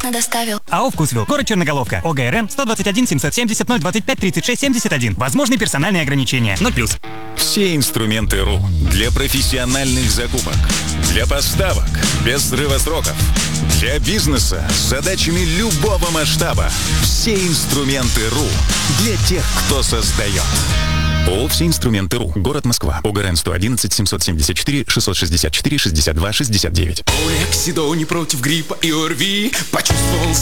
Аккуратно доставил. АО «Вкусвилл». Город Черноголовка. ОГРН 121 770 025 36 71. Возможны персональные ограничения. 0+. Все инструменты РУ для профессиональных закупок, для поставок без срыва сроков, для бизнеса с задачами любого масштаба. Все инструменты РУ для тех, кто создает. ООО «Все инструменты РУ». Город Москва. ОГРН 111 774 664 62 69. Олексидони против гриппа и ОРВИ. Почувствовал